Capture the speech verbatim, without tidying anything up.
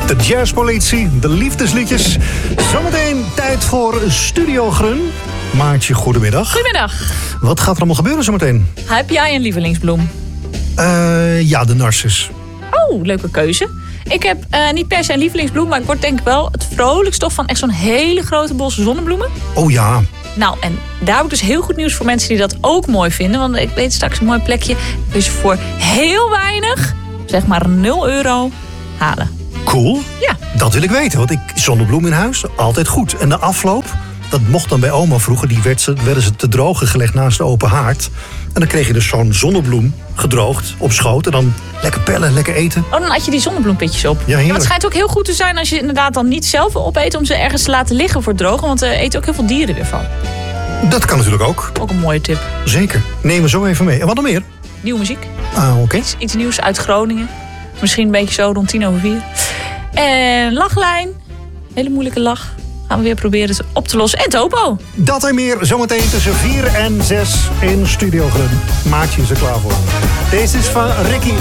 De jazzpolitie, de liefdesliedjes. Zometeen tijd voor Studio Grun. Maartje, goedemiddag. Goedemiddag. Wat gaat er allemaal gebeuren zometeen? Heb jij een lievelingsbloem? Uh, ja, de narcis. Oh, leuke keuze. Ik heb uh, niet per se een lievelingsbloem, maar ik word denk ik wel het vrolijkst van echt zo'n hele grote bos zonnebloemen. Oh ja. Nou, en daar heb ik dus heel goed nieuws voor mensen die dat ook mooi vinden. Want ik weet straks een mooi plekje. Dus voor heel weinig, zeg maar nul euro, halen. Cool. Ja. Dat wil ik weten, want ik zonnebloem in huis, altijd goed. En de afloop, dat mocht dan bij oma vroeger, die werd ze, werden ze te drogen gelegd naast de open haard. En dan kreeg je dus zo'n zonnebloem gedroogd op schoot. En dan lekker pellen, lekker eten. Oh, dan had je die zonnebloempitjes op. Ja, maar het schijnt ook heel goed te zijn als je inderdaad dan niet zelf wil opeten om ze ergens te laten liggen voor het drogen. Want er eten ook heel veel dieren weer van. Dat kan natuurlijk ook. Ook een mooie tip. Zeker. Nemen we zo even mee. En wat nog meer? Nieuwe muziek. Ah, oké. Okay. Iets, iets nieuws uit Groningen. Misschien een beetje zo rond tien over vier. En lachlijn. Hele moeilijke lach. Gaan we weer proberen op te lossen. En topo. Dat en meer zometeen tussen vier en zes in Studio Grun. Maartje is er klaar voor. Deze is van Ricky